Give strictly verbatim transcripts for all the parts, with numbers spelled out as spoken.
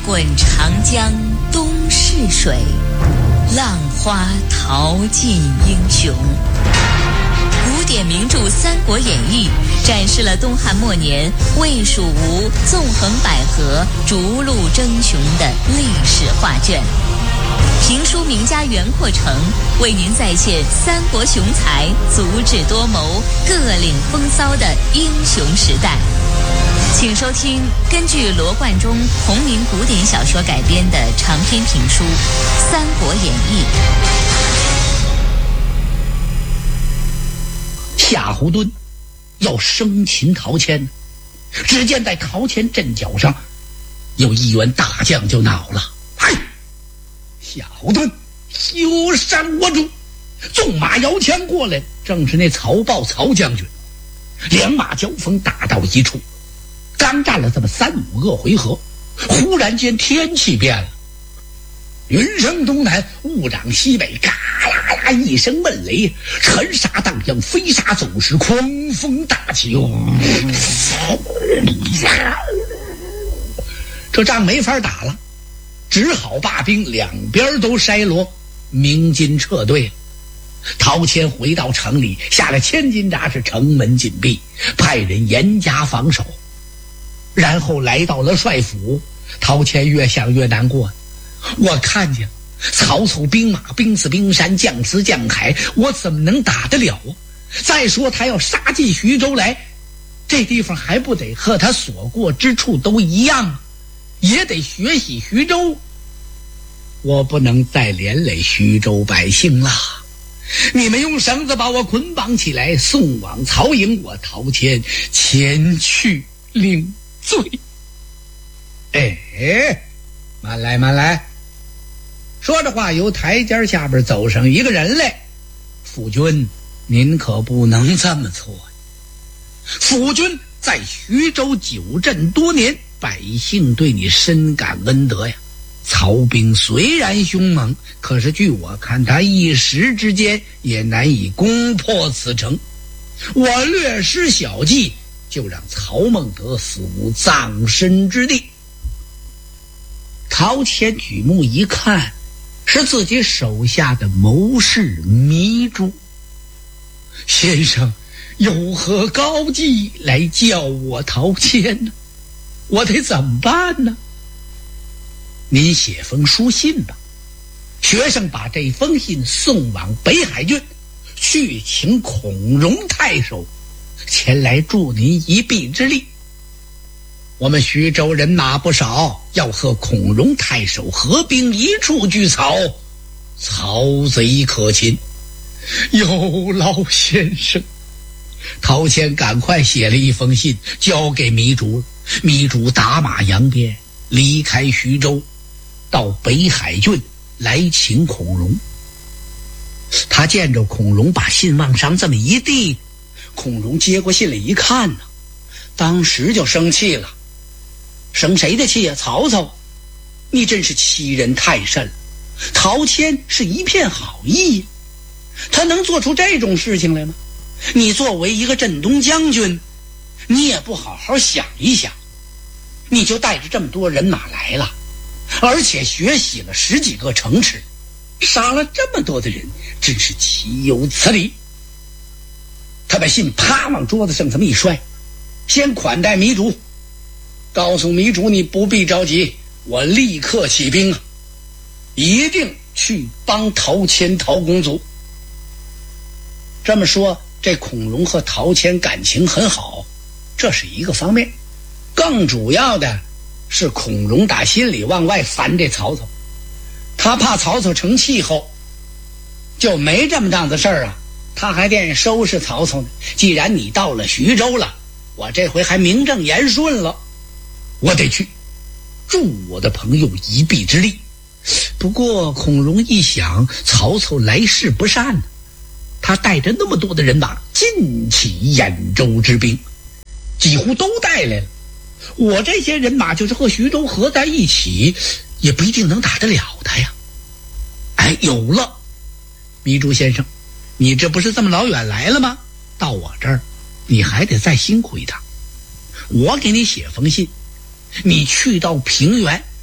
滚长江东逝水，浪花淘尽英雄。古典名著《三国演义》展示了东汉末年魏蜀吴纵横捭阖、逐鹿争雄的历史画卷。评书名家袁阔成为您再现三国雄才足智多谋、各领风骚的英雄时代。请收听根据罗贯中同名古典小说改编的长篇评书《三国演义》。 夏侯惇要生擒陶谦，只见在陶谦阵脚上有一员大将就恼了：“嗨，夏侯惇休山我主！”纵马摇枪过来，正是那曹豹曹将军。两马交锋，打到一处，刚战了这么三五个回合，忽然间天气变了，云生东南，雾长西北，嘎啦啦一声闷雷，尘沙荡漾，飞沙走石，狂风大起。这仗没法打了，只好罢兵，两边都筛罗，鸣金撤退。陶谦回到城里，下了千斤闸，是城门紧闭，派人严加防守。然后来到了帅府，陶谦越想越难过，我看见曹操兵马兵似冰山，将似将海，我怎么能打得了啊？再说他要杀进徐州来，这地方还不得和他所过之处都一样，也得学习徐州。我不能再连累徐州百姓了，你们用绳子把我捆绑起来，送往曹营，我陶谦前去领罪。哎，慢来慢来。说着话，由台阶下边走上一个人来。夫君，您可不能这么做。夫君在徐州久镇多年，百姓对你深感恩德呀。曹兵虽然凶猛，可是据我看，他一时之间也难以攻破此城。我略施小计，就让曹孟德死无葬身之地。陶谦举目一看，是自己手下的谋士糜竺。先生有何高计来教我陶谦呢？我得怎么办呢？您写封书信吧。学生把这封信送往北海郡，去请孔融太守前来助您一臂之力。我们徐州人马不少，要和孔融太守合兵一处拒曹，曹贼可擒。有劳先生。陶谦赶快写了一封信交给糜竺，糜竺打马扬鞭离开徐州，到北海郡来请孔融。他见着孔融把信往上这么一递，孔融接过信来一看呢，当时就生气了。生谁的气啊？曹操，你真是欺人太甚了。陶谦是一片好意，他能做出这种事情来吗？你作为一个镇东将军，你也不好好想一想，你就带着这么多人马来了，而且血洗了十几个城池，杀了这么多的人，真是岂有此理。他把信啪往桌子上这么一摔，先款待糜竺，告诉糜竺你不必着急，我立刻起兵啊，一定去帮陶谦陶公祖。这么说，这孔融和陶谦感情很好，这是一个方面。更主要的是孔融打心里往外烦这曹操，他怕曹操成气候，就没这么档子事儿啊，他还惦收拾曹操呢。既然你到了徐州了，我这回还名正言顺了，我得去助我的朋友一臂之力。不过孔融一想，曹操来势不善呢，他带着那么多的人马尽起兖州之兵，几乎都带来了。我这些人马就是和徐州合在一起，也不一定能打得了他呀。哎，有了，糜竺先生，你这不是这么老远来了吗？到我这儿，你还得再辛苦一趟。我给你写封信，你去到平原，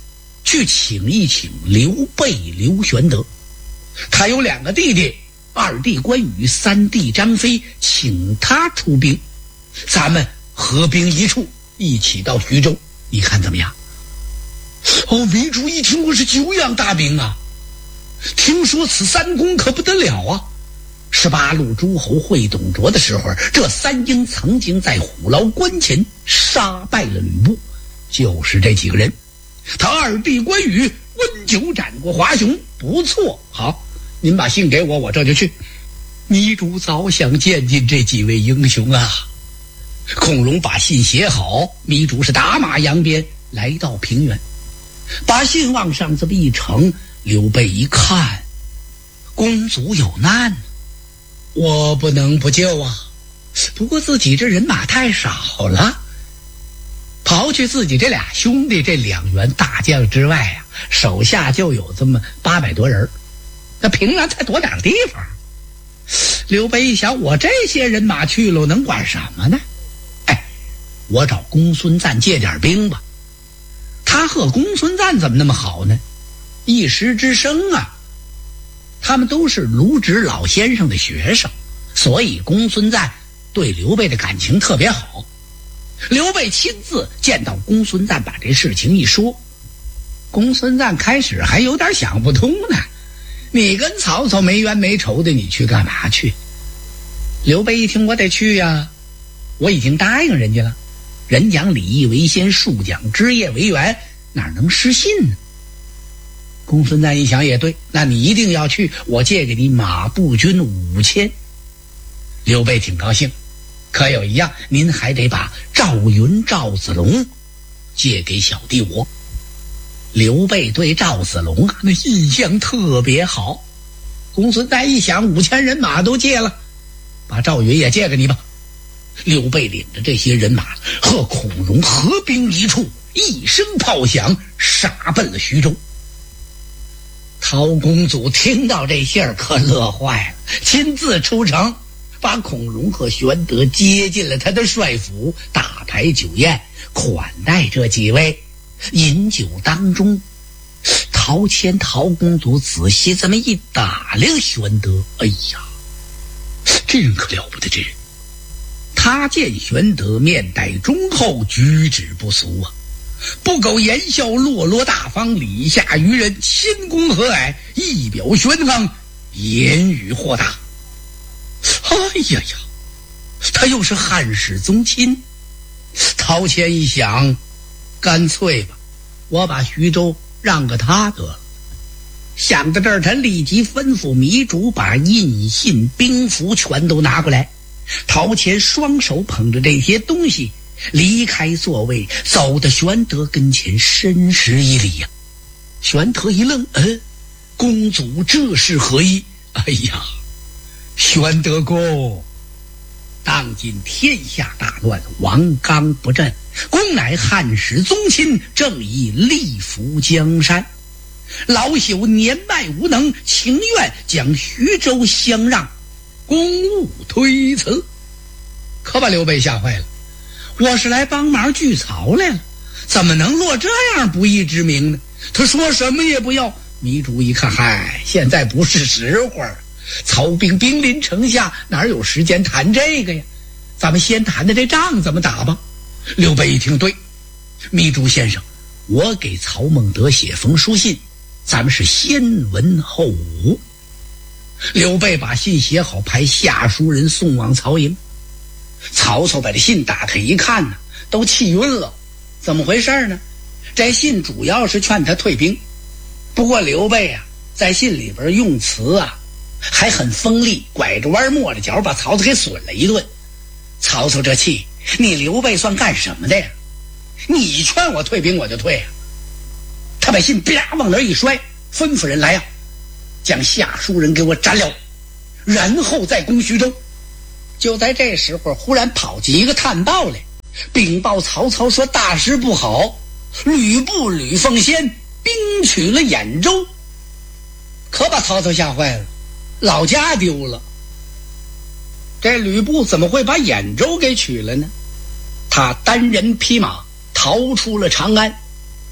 去请一请刘备刘玄德。他有两个弟弟，二弟关羽，三弟张飞，请他出兵，咱们合兵一处，一起到徐州，你看怎么样？哦，糜竺一听，我是久仰大名啊，听说此三公可不得了啊。十八路诸侯会董卓的时候，这三英曾经在虎牢关前杀败了吕布，就是这几个人。他二弟关羽温酒斩过华雄，不错。好，您把信给我，我这就去。糜竺早想见见这几位英雄啊。孔融把信写好，糜竺是打马扬鞭来到平原，把信往上这么一呈。刘备一看，公祖有难，我不能不救啊。不过自己这人马太少了，刨去自己这俩兄弟这两员大将之外啊，手下就有这么八百多人，那平原才多点地方。刘备一想，我这些人马去了能管什么呢？哎，我找公孙瓒借点兵吧。他和公孙瓒怎么那么好呢？一时之生啊，他们都是卢植老先生的学生，所以公孙瓒对刘备的感情特别好。刘备亲自见到公孙瓒，把这事情一说，公孙瓒开始还有点想不通呢。你跟曹操没冤没仇的，你去干嘛去？刘备一听，我得去呀，我已经答应人家了。人讲礼义为先，树讲枝叶为源，哪能失信呢？公孙瓒一想也对，那你一定要去，我借给你马步军五千。刘备挺高兴，可有一样，您还得把赵云赵子龙借给小弟我。刘备对赵子龙啊，那印象特别好。公孙瓒一想，五千人马都借了，把赵云也借给你吧。刘备领着这些人马和孔融合兵一处，一声炮响，杀奔了徐州。陶公祖听到这信儿可乐坏了，亲自出城，把孔融和玄德接进了他的帅府，大摆酒宴款待这几位。饮酒当中，陶谦陶公祖仔细这么一打量玄德，哎呀，这人可了不得，这人。他见玄德面带忠厚，举止不俗啊，不苟言笑，落落大方，礼下于人，谦恭和蔼，仪表轩昂，言语豁达。哎呀呀，他又是汉室宗亲。陶谦一想，干脆吧，我把徐州让给他得了。想到这儿，他立即吩咐糜竺把印信兵符全都拿过来。陶谦双手捧着这些东西，离开座位，走到玄德跟前，深施一礼呀、啊。玄德一愣，嗯，公祖这是何意？哎呀，玄德公，当今天下大乱，王纲不振，公乃汉室宗亲，正义力服江山。老朽年迈无能，情愿将徐州相让，公务推辞。可把刘备吓坏了，我是来帮忙聚曹来了，怎么能落这样不义之名呢？他说什么也不要。糜竺一看，嗨，现在不是时候，曹兵兵临城下，哪有时间谈这个呀？咱们先谈的这仗怎么打吧。刘备一听，对，糜竺先生，我给曹孟德写封书信，咱们是先文后武。刘备把信写好，派下书人送往曹营。曹操把这信打开一看呢，都气晕了。怎么回事呢？这信主要是劝他退兵，不过刘备啊，在信里边用词啊还很锋利，拐着弯抹着角把曹操给损了一顿。曹操这气，你刘备算干什么的呀？你劝我退兵我就退啊。他把信啪往那儿一摔，吩咐人来呀、啊，将下书人给我斩了，然后再攻徐州。就在这时候，忽然跑进一个探报来，禀报曹操说大事不好，吕布吕奉先兵取了兖州。可把曹操吓坏了，老家丢了。这吕布怎么会把兖州给取了呢？他单人匹马逃出了长安。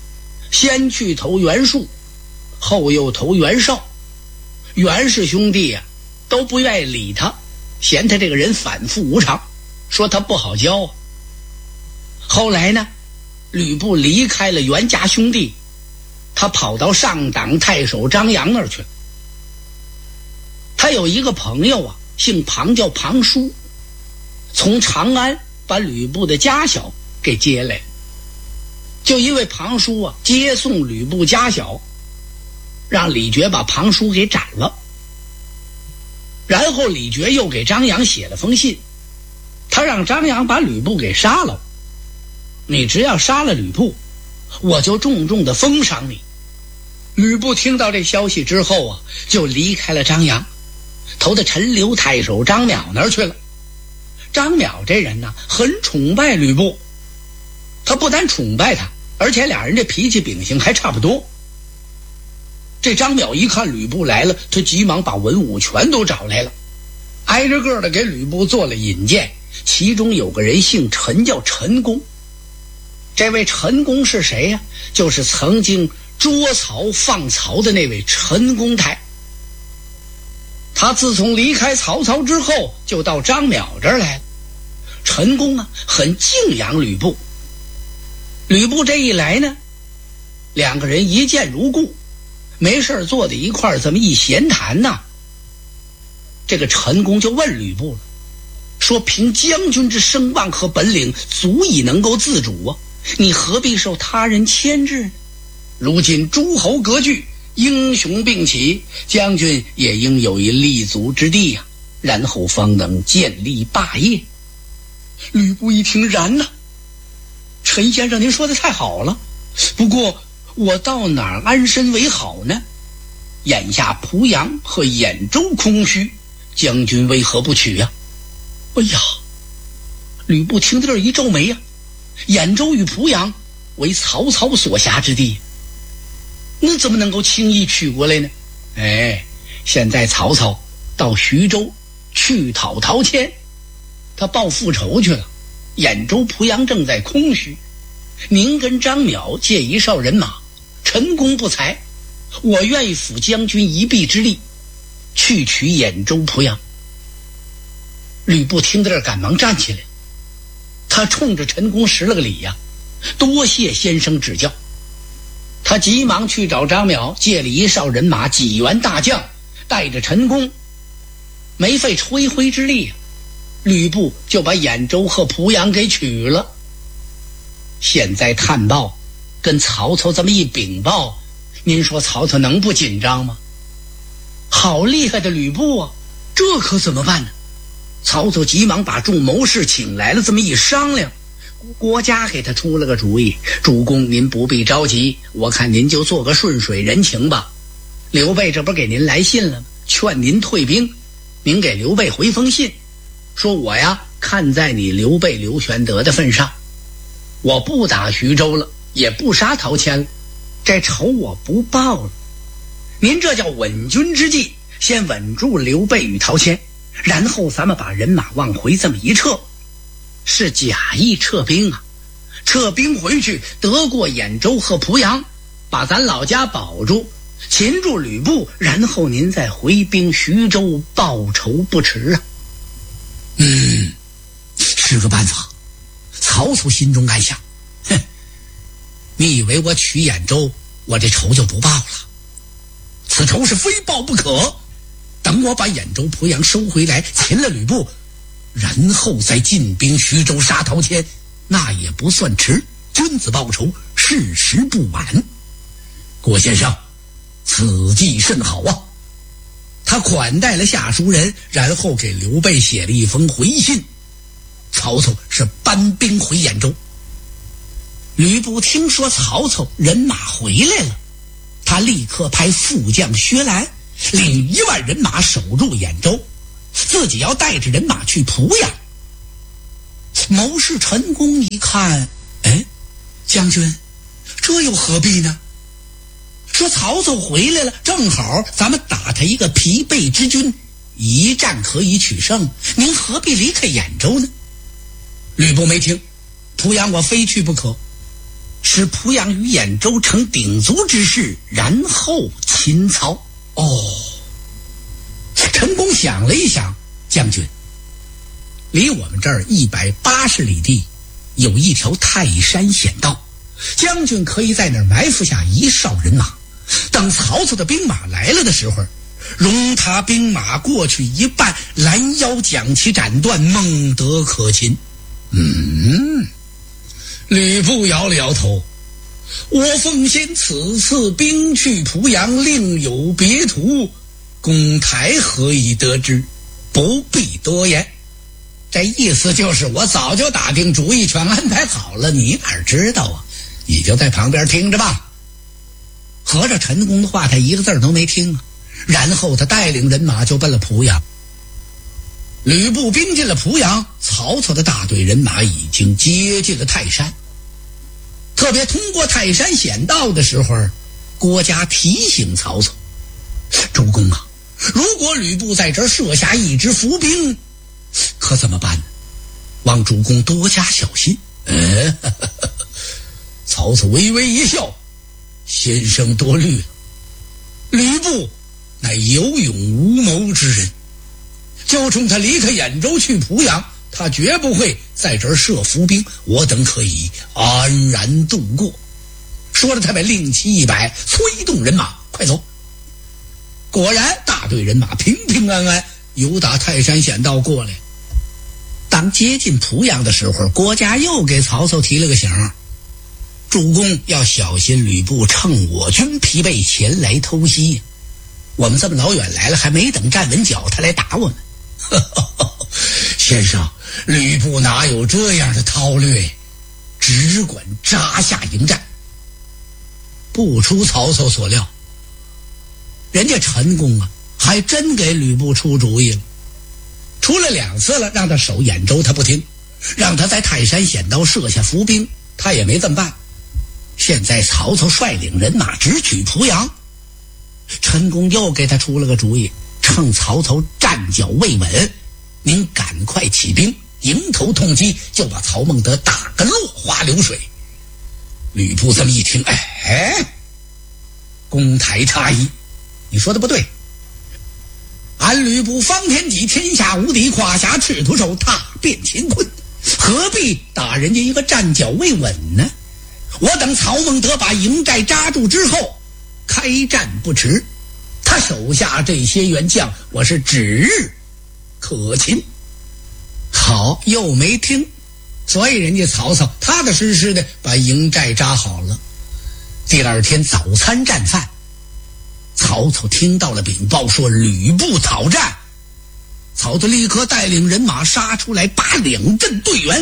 先去投袁术，后又投袁绍。袁氏兄弟呀、啊，都不愿意理他，嫌他这个人反复无常，说他不好教啊。后来呢，吕布离开了袁家兄弟，他跑到上党太守张扬那儿去了。他有一个朋友啊，姓庞，叫庞叔，从长安把吕布的家小给接来。就因为庞叔啊接送吕布家小，让李傕把庞叔给斩了。然后李傕又给张扬写了封信，他让张扬把吕布给杀了，你只要杀了吕布，我就重重的封赏你。吕布听到这消息之后啊，就离开了张扬，投到陈留太守张邈那儿去了。张邈这人呢，很崇拜吕布，他不但崇拜他，而且俩人这脾气秉性还差不多。这张邈一看吕布来了，他急忙把文武全都找来了，挨着个的给吕布做了引荐。其中有个人姓陈，叫陈宫。这位陈宫是谁呀、啊？就是曾经捉曹放曹的那位陈公台。他自从离开曹操之后，就到张邈这儿来了。陈宫啊，很敬仰吕布。吕布这一来呢，两个人一见如故，没事坐在一块儿，这么一闲谈呐。这个陈宫就问吕布了，说凭将军之声望和本领，足以能够自主啊，你何必受他人牵制呢？如今诸侯割据，英雄并起，将军也应有一立足之地呀、啊，然后方能建立霸业。吕布一听，然呐、啊，陈先生您说的太好了，不过我到哪儿安身为好呢？眼下濮阳和兖州空虚，将军为何不取呀、啊？哎呀，吕布听到这儿一皱眉呀、啊，兖州与濮阳为曹操所辖之地，那怎么能够轻易取过来呢？哎，现在曹操到徐州去讨陶谦，他报复仇去了，兖州濮阳正在空虚，您跟张邈借一哨人马，陈功不才，我愿意辅将军一臂之力，去取兖州濮阳。吕布听到这儿，赶忙站起来，他冲着陈宫施了个礼呀、啊，多谢先生指教。他急忙去找张邈，借了一哨人马，几员大将，带着陈宫，没费吹灰之力、啊，吕布就把兖州和濮阳给取了。现在探报跟曹操这么一禀报，您说曹操能不紧张吗？好厉害的吕布啊，这可怎么办呢？曹操急忙把众谋士请来了，这么一商量，国家给他出了个主意，主公您不必着急，我看您就做个顺水人情吧。刘备这不给您来信了吗？劝您退兵，您给刘备回封信，说我呀看在你刘备刘玄德的份上，我不打徐州了，也不杀陶谦了，这仇我不报了。您这叫稳军之计，先稳住刘备与陶谦，然后咱们把人马往回这么一撤，是假意撤兵啊，撤兵回去得过兖州和濮阳，把咱老家保住，擒住吕布，然后您再回兵徐州报仇不迟啊。 嗯，是个办法。曹操心中暗想，哼，你以为我取兖州，我这仇就不报了？此仇是非报不可。等我把兖州濮阳收回来，擒了吕布，然后再进兵徐州杀陶谦，那也不算迟。君子报仇，事时不晚。郭先生，此计甚好啊。他款待了下书人，然后给刘备写了一封回信。曹操是搬兵回兖州。吕布听说曹操人马回来了，他立刻派副将薛兰领一万人马守住兖州，自己要带着人马去濮阳。谋士陈宫一看，哎，将军，这又何必呢？说曹操回来了，正好咱们打他一个疲惫之军，一战可以取胜，您何必离开兖州呢？吕布没听，濮阳我非去不可。 使濮阳与兖州成鼎足之势，然后擒曹。哦，陈宫想了一想，将军，离我们这儿一百八十里地有一条泰山险道，将军可以在那儿埋伏下一哨人马，等曹操的兵马来了的时候，容他兵马过去一半，拦腰将其斩断，孟德可擒。嗯，吕布摇了摇头，我奉先此次兵去濮阳，另有别图，公台何以得知？不必多言。这意思就是我早就打定主意，全安排好了，你哪知道啊？你就在旁边听着吧。合着陈宫的话他一个字都没听啊。然后他带领人马就奔了濮阳。吕布兵进了濮阳，曹操的大队人马已经接近了泰山。特别通过泰山险道的时候，郭嘉提醒曹操，主公啊，如果吕布在这儿设下一支伏兵，可怎么办呢？望主公多加小心。嗯，呵呵呵曹操微微一笑，先生多虑了。吕布乃有勇无谋之人，就冲他离开兖州去濮阳，他绝不会在这儿设伏兵，我等可以安然度过。说着他便令旗一摆，催动人马快走。果然大队人马平平安安由打泰山险道过来。当接近濮阳的时候，郭嘉又给曹操提了个醒，主公要小心吕布趁我军疲惫前来偷袭，我们这么老远来了，还没等站稳脚，他来打我们。先生，吕布哪有这样的韬略，只管扎下迎战。不出曹操所料，人家陈宫啊还真给吕布出主意了。出了两次了，让他守兖州他不听，让他在泰山险道设下伏兵他也没这么办。现在曹操率领人马直取濮阳，陈宫又给他出了个主意，趁曹操站脚未稳，您赶快起兵，迎头痛击，就把曹孟德打个落花流水。吕布这么一听，哎，公台差异，你说的不对。俺吕布方天戟天下无敌，胯下赤兔手踏遍乾坤，何必打人家一个站脚未稳呢？我等曹孟德把营寨扎住之后，开战不迟。他手下这些员将，我是指日可擒。好，又没听，所以人家曹操踏踏实实的把营寨扎好了。第二天早餐战饭，曹操听到了禀报，说吕布讨战。曹操立刻带领人马杀出来，把两阵队员。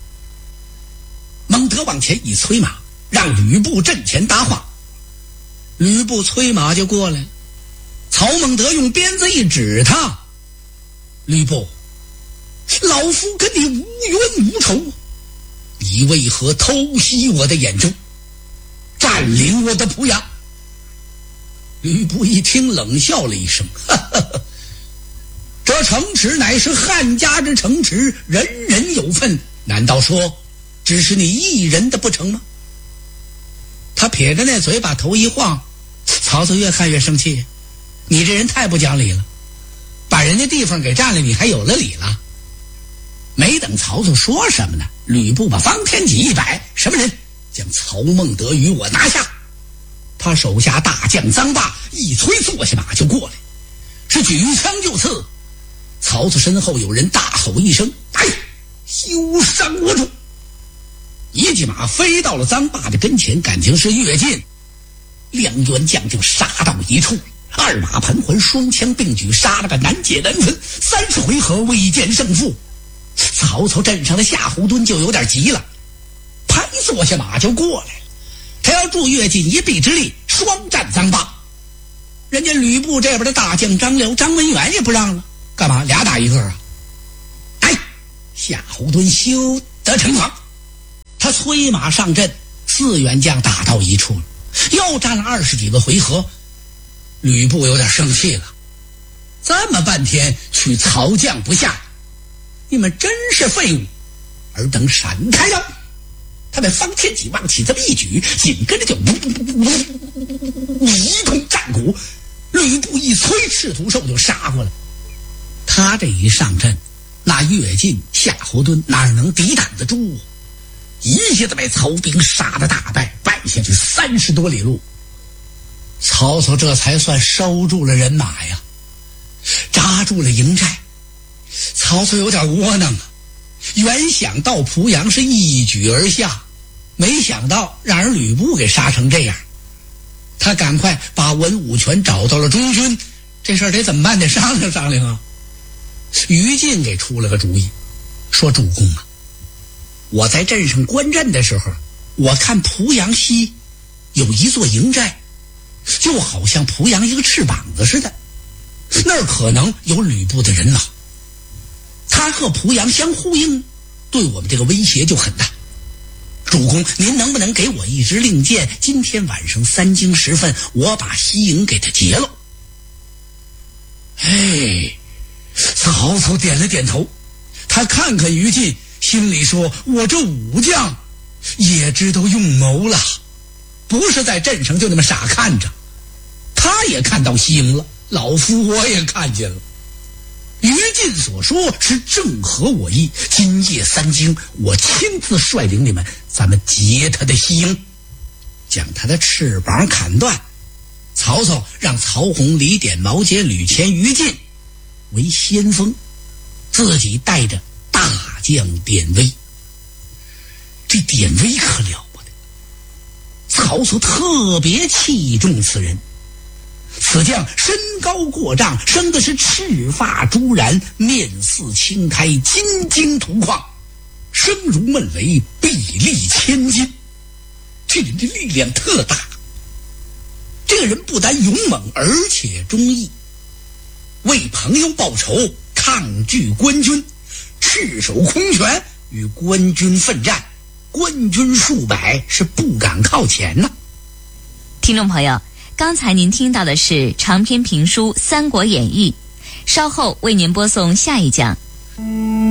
孟德往前一催马，让吕布阵前搭话。吕布催马就过来了，曹孟德用鞭子一指他，吕布，老夫跟你无冤无仇，你为何偷袭我的兖州，占领我的濮阳？吕布一听冷笑了一声，哈哈哈，这城池乃是汉家之城池，人人有份，难道说只是你一人的不成吗？他撇着那嘴把头一晃，曹操越看越生气，你这人太不讲理了，把人家地方给占了，你还有了理了？没等曹操说什么呢，吕布把方天戟一摆，什么人？将曹孟德与我拿下。他手下大将臧霸一催坐下马就过来，是举枪就刺。曹操身后有人大吼一声，哎，休伤我主！一骑马飞到了臧霸的跟前，感情是越近，两员将就杀到一处，二马盘桓，双枪并举，杀了个难解难分，三十回合未见胜负。曹操镇上的夏侯惇就有点急了，拍坐下马就过来了，他要助越近一臂之力，双战臧霸。人家吕布这边的大将张辽、张文远也不让了，干嘛俩打一个啊？哎，夏侯惇休得逞狂，他催马上阵，四员将打到一处了，又战了二十几个回合。吕布有点生气了，这么半天取曹将不下，你们真是废物！尔等闪开了！ 他被方天戟往起这么一举，紧跟着就一通战鼓，吕布一催，赤兔兽就杀过来。他这一上阵，那乐进、夏侯惇哪能抵挡得住？一下子被曹兵杀得大败，败下去三十多里路。曹操这才算收住了人马呀，扎住了营寨。曹操有点窝囊啊，原想到濮阳是一举而下，没想到让人吕布给杀成这样。他赶快把文武全找到了中军，这事儿得怎么办？得商量商量啊。于禁给出了个主意，说主公啊，我在镇上观阵的时候，我看濮阳西有一座营寨，就好像濮阳一个翅膀子似的，那儿可能有吕布的人马，他和濮阳相呼应，对我们这个威胁就很大。主公，您能不能给我一支令箭，今天晚上三更时分，我把西营给他劫了？哎，曹操点了点头，他看看于禁，心里说，我这武将也知道用谋了，不是在镇上就那么傻看着。他也看到西营了，老夫我也看见了。于禁所说是正合我意，今夜三更，我亲自率领你们，咱们劫他的西营，将他的翅膀砍断。曹操让曹洪、李典、毛杰、吕虔、于禁为先锋，自己带着大将典韦。这典韦可了不得，曹操特别器重此人。此将身高过丈，生的是赤发朱髯，面似青苔，金睛图框，声如闷雷，臂力千斤。这人的力量特大，这个人不但勇猛，而且忠义，为朋友报仇，抗拒官军，赤手空拳与官军奋战，官军数百，是不敢靠前呐。 听众朋友，刚才您听到的是长篇评书《三国演义》，稍后为您播送下一讲。